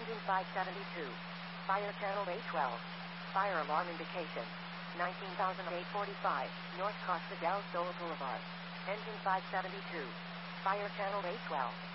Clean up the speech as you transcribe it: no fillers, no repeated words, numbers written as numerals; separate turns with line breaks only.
Engine 572. Fire channel A12. Fire alarm indication. 19,845, North Costa del Sol Boulevard. Engine 572. Fire channel A12.